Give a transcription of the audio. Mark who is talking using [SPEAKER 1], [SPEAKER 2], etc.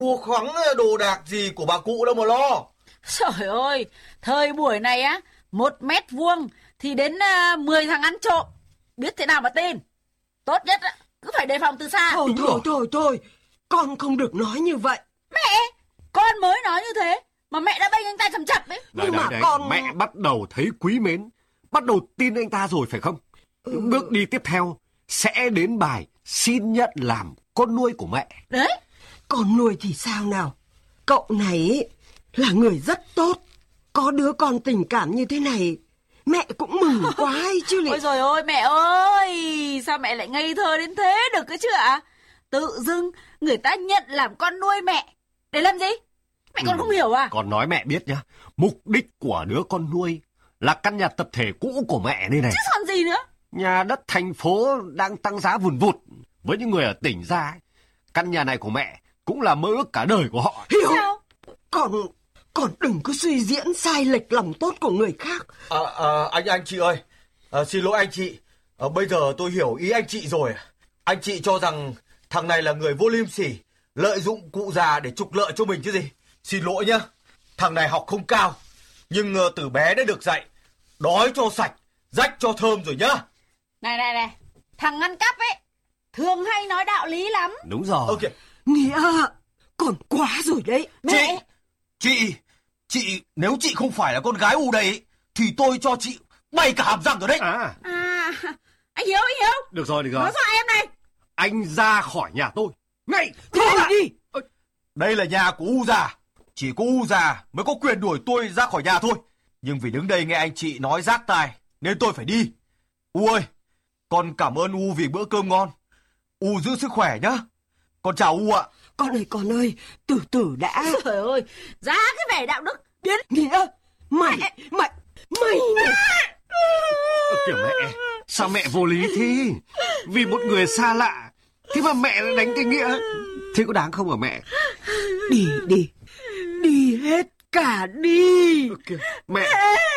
[SPEAKER 1] mua khoáng đồ đạc gì của bà cụ đâu mà lo.
[SPEAKER 2] Trời ơi, thời buổi này á, 1 mét vuông thì đến 10 thằng ăn trộm. Biết thế nào mà tin. Tốt nhất á, cứ phải đề phòng từ xa.
[SPEAKER 3] Thôi, con không được nói như vậy.
[SPEAKER 2] Mẹ, con mới nói như thế mà mẹ đã bênh anh ta chầm chập đấy.
[SPEAKER 4] Đấy, mẹ bắt đầu thấy quý mến, bắt đầu tin anh ta rồi phải không? Bước đi tiếp theo sẽ đến bài xin nhận làm con nuôi của mẹ.
[SPEAKER 2] Đấy.
[SPEAKER 3] Con nuôi thì sao nào? Cậu này là người rất tốt. Có đứa con tình cảm như thế này, mẹ cũng mừng quá ấy chứ lị.
[SPEAKER 2] Ôi dồi ôi mẹ ơi, sao mẹ lại ngây thơ đến thế được cơ chứ ạ? Tự dưng người ta nhận làm con nuôi mẹ để làm gì? Mẹ còn không hiểu à?
[SPEAKER 4] Con nói mẹ biết nhá, mục đích của đứa con nuôi là căn nhà tập thể cũ của mẹ đây này.
[SPEAKER 2] Chứ còn gì nữa?
[SPEAKER 4] Nhà đất thành phố đang tăng giá vùn vụt. Với những người ở tỉnh ra ấy, căn nhà này của mẹ cũng là mơ ước cả đời của họ.
[SPEAKER 3] Hiểu.
[SPEAKER 2] Sao?
[SPEAKER 3] Còn đừng có suy diễn sai lệch lòng tốt của người khác.
[SPEAKER 1] Anh chị ơi, xin lỗi anh chị. Bây giờ tôi hiểu ý anh chị rồi. Anh chị cho rằng thằng này là người vô liêm sỉ, lợi dụng cụ già để trục lợi cho mình chứ gì. Xin lỗi nhá, thằng này học không cao, nhưng từ bé đã được dạy đói cho sạch, rách cho thơm rồi nhá.
[SPEAKER 2] Này, thằng ăn cắp ấy thường hay nói đạo lý lắm.
[SPEAKER 4] Đúng rồi.
[SPEAKER 1] Ok.
[SPEAKER 3] Nghĩa còn quá rồi đấy.
[SPEAKER 2] Mẹ.
[SPEAKER 1] Chị nếu chị không phải là con gái u đây thì tôi cho chị bay cả hàm răng rồi đấy.
[SPEAKER 2] Anh Hiếu.
[SPEAKER 4] Được rồi.
[SPEAKER 2] Nói dọa em này.
[SPEAKER 4] Anh ra khỏi nhà tôi ngay.
[SPEAKER 3] Thôi đi.
[SPEAKER 1] Đây là nhà của U già. Chỉ có U già mới có quyền đuổi tôi ra khỏi nhà thôi. Nhưng vì đứng đây nghe anh chị nói rác tai nên tôi phải đi. U ơi, con cảm ơn U vì bữa cơm ngon. U giữ sức khỏe nhá. Con chào U ạ.
[SPEAKER 3] Con ơi, từ đã.
[SPEAKER 2] Trời ơi, ra cái vẻ đạo đức.
[SPEAKER 3] Biết Nghĩa, mày này.
[SPEAKER 4] Kìa mẹ, sao mẹ vô lý thế? Vì một người xa lạ thế mà mẹ lại đánh cái Nghĩa. Thế có đáng không hả mẹ?
[SPEAKER 3] Đi hết cả đi.
[SPEAKER 4] Kìa, mẹ.